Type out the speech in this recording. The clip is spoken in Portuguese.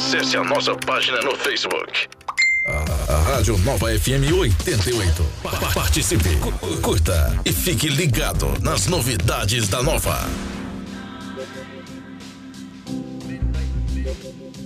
Acesse a nossa página no Facebook. A Rádio Nova FM 88. Participe, curta e fique ligado nas novidades da Nova.